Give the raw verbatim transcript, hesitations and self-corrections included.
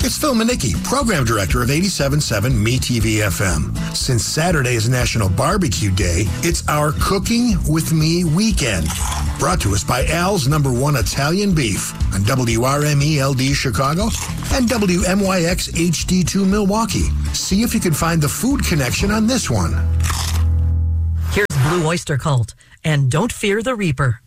It's Phil Manicki, Program Director of eighty-seven point seven MeTV F M. Since Saturday is National Barbecue Day, it's our Cooking With Me weekend. Brought to us by Al's Number One Italian Beef on W R M E L D Chicago and W M Y X H D two Milwaukee. See if you can find the food connection on this one. Here's Blue Oyster Cult and Don't Fear the Reaper.